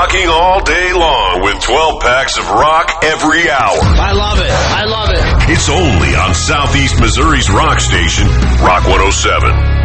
Rocking all day long with 12 packs of rock every hour. I love it. I love it. It's only on Southeast Missouri's rock station, Rock 107.